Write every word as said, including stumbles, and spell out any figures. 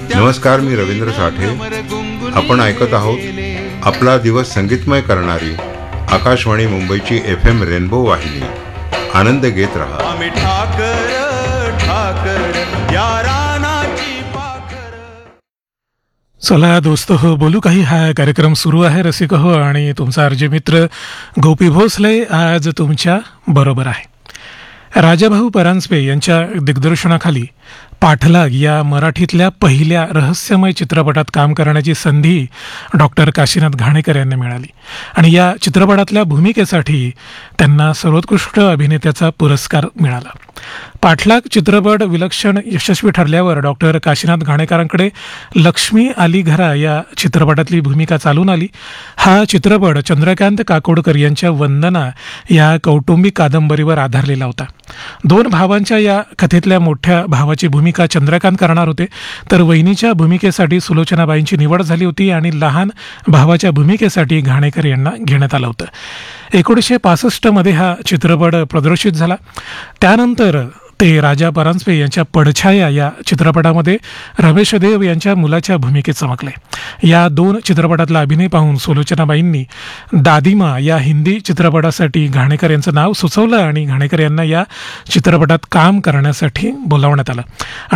नमस्कार, मी रवींद्र साठे. आपण ऐकत आहोत आपला दिवस संगीतमय करणारी आकाशवाणी मुंबईची एफ एम रेनबो वाहिनी. आनंद घेत रहा. चला दोस्त हो, बोलू काही. हा कार्यक्रम सुरू आहे रसिक हो, आणि तुमचा अर्जे मित्र गोपी भोसले आज तुमच्या बरोबर आहे. राजाभाऊ परांजपे यांच्या दिग्दर्शनाखाली पाठलाग या मराठीतल्या पहिल्या रहस्यमय चित्रपटात काम करण्याची संधी डॉक्टर काशीनाथ घाणेकर यांना मिळाली, आणि या चित्रपटातल्या भूमिकेसाठी त्यांना सर्वोत्कृष्ट अभिनेत्याचा पुरस्कार मिळाला. पाठलाग चित्रपट विलक्षण यशस्वी ठरल्यावर डॉक्टर काशीनाथ घाणेकरांकडे लक्ष्मी आली घरा या चित्रपटातली भूमिका चालून आली. हा चित्रपट चंद्रकांत काकोडकर यांच्या वंदना या कौटुंबिक कादंबरीवर आधारलेला होता. दोन भावांच्या या कथेतल्या मोठ्या भावाची भूमिका चंद्रकांत करणार होते, तर वहिनीच्या भूमिकेसाठी सुलोचनाबाईंची निवड झाली होती, आणि लहान भावाच्या भूमिकेसाठी घाणेकर यांना घेण्यात आलं होतं. एकोणीसशे पासष्टमध्ये हा चित्रपट प्रदर्शित झाला. त्यानंतर ते राजा परांजपे यांच्या पडछाया या चित्रपटामध्ये रमेश देव यांच्या मुलाच्या भूमिकेत चमकले. या दोन चित्रपटातला अभिनय पाहून सुलोचनाबाईंनी दादिमा या हिंदी चित्रपटासाठी घाणेकर यांचं नाव सुचवलं, आणि घाणेकर यांना या चित्रपटात काम करण्यासाठी बोलावण्यात आलं.